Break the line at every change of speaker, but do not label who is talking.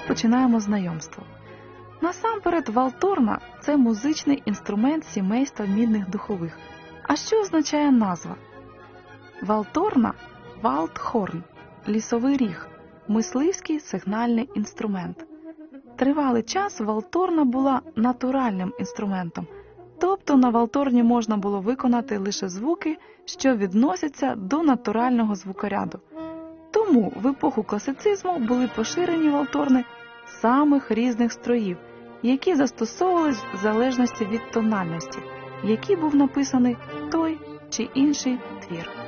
розпочинаємо знайомство. Насамперед, валторна – це музичний інструмент сімейства мідних духових. А що означає назва? Валторна – валдхорн, лісовий ріг, мисливський сигнальний інструмент. Тривалий час валторна була натуральним інструментом, тобто на валторні можна було виконати лише звуки, що відносяться до натурального звукоряду. Тому в епоху класицизму були поширені валторни самих різних строїв, які застосовувались в залежності від тональності, в якій був написаний той чи інший твір.